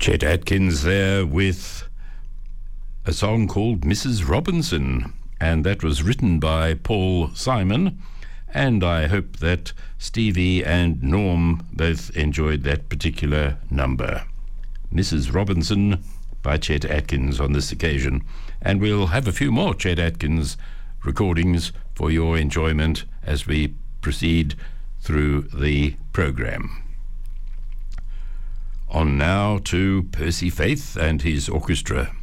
Chet Atkins there with a song called Mrs. Robinson, and that was written by Paul Simon, and I hope that Stevie and Norm both enjoyed that particular number. Mrs. Robinson by Chet Atkins on this occasion, and we'll have a few more Chet Atkins recordings for your enjoyment as we proceed through the program. On now to Percy Faith and his orchestra.